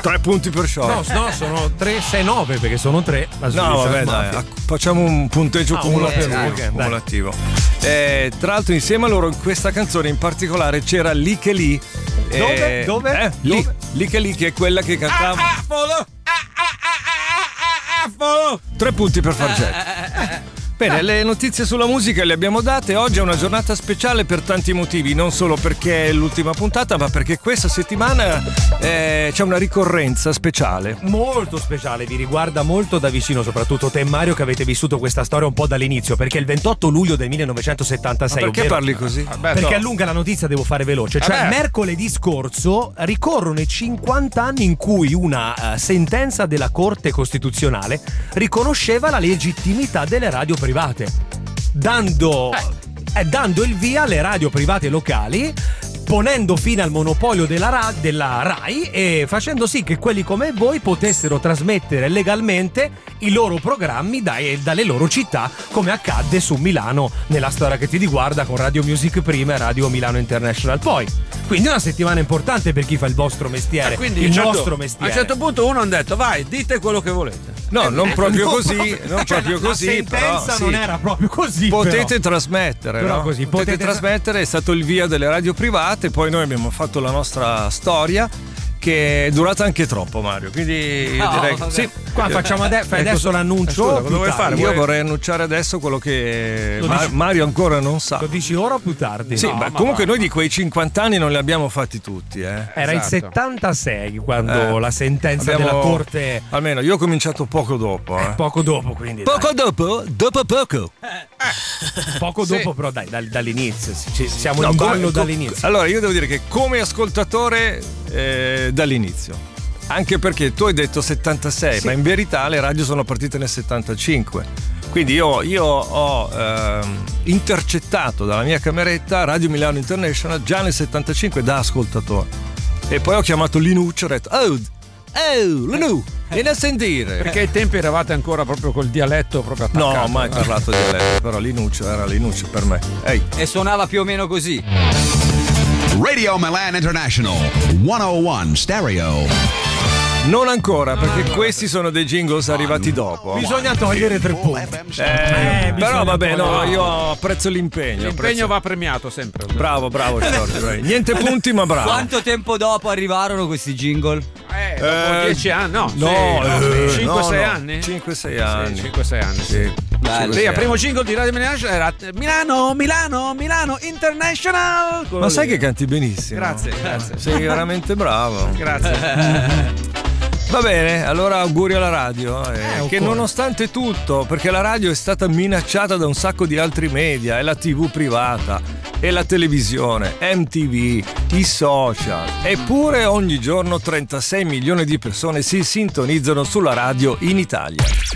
3 punti per short. No, sono 3, 6, 9 perché sono 3. No, vabbè, dai, facciamo un punteggio cumulativo. Tra l'altro, insieme a loro, in questa canzone in particolare c'era Lì che Lì. Dove? Lì che Lì, che è quella che cantava. 3 punti per Fargetto. Bene, le notizie sulla musica le abbiamo date. Oggi è una giornata speciale per tanti motivi, non solo perché è l'ultima puntata, ma perché questa settimana c'è una ricorrenza speciale. Molto speciale, vi riguarda molto da vicino, soprattutto te, Mario, che avete vissuto questa storia un po' dall'inizio, perché il 28 luglio del 1976. Ma perché parli così? Perché allunga la notizia, devo fare veloce. Cioè, mercoledì scorso ricorrono i 50 anni in cui una sentenza della Corte Costituzionale riconosceva la legittimità delle radio private, dando il via alle radio private locali, ponendo fine al monopolio della RAI e facendo sì che quelli come voi potessero trasmettere legalmente i loro programmi dalle loro città, come accadde su Milano nella storia che ti riguarda con Radio Music prima e Radio Milano International poi. Quindi è una settimana importante per chi fa il vostro mestiere, il nostro mestiere. A un certo punto uno ha detto: vai, dite quello che volete. No, non proprio così, non proprio così. La sentenza non era proprio così. Potete trasmettere, però no? così, potete trasmettere, è stato il via delle radio private, poi noi abbiamo fatto la nostra storia, che è durata anche troppo, Mario. Quindi io direi che sì. Qua facciamo adesso l'annuncio. Cosa vuoi fare? Io vorrei annunciare adesso quello che Mario ancora non sa. Lo dici ora o più tardi? Sì, ma comunque noi di quei 50 anni non li abbiamo fatti tutti. Era il 76 quando la sentenza della Corte. Almeno io ho cominciato poco dopo. Poco dopo, quindi. Poco dopo? Dopo poco. Poco dopo, però dall'inizio. Siamo in ballo dall'inizio. Allora, io devo dire che come ascoltatore dall'inizio. Anche perché tu hai detto 76, ma in verità le radio sono partite nel 75. Quindi io ho intercettato dalla mia cameretta Radio Milano International già nel 75 da ascoltatore. E poi ho chiamato Linuccio e ho detto: oh Linu, vieni a sentire. Perché ai tempi eravate ancora proprio col dialetto proprio attaccato. No, ho mai parlato dialetto, però Linuccio era Linuccio per me. E suonava più o meno così. Radio Milan International 101 Stereo. Non ancora, perché questi sono dei jingles arrivati dopo. Bisogna togliere 3 punti. Però vabbè, no, io apprezzo l'impegno. L'impegno va premiato sempre. Bravo, Giorgio. Niente punti, ma bravo. Quanto tempo dopo arrivarono questi jingle? Dopo 10 anni, no? 5-6 anni? 5-6 anni. 5-6 anni, sì. Bello, il primo jingle di Radio Milano era Milano International. Ma sai che canti benissimo. Grazie. Sei veramente bravo. Grazie. Va bene, allora auguri alla radio, che nonostante tutto, perché la radio è stata minacciata da un sacco di altri media, è la TV privata, è la televisione, MTV, i social, eppure ogni giorno 36 milioni di persone si sintonizzano sulla radio in Italia.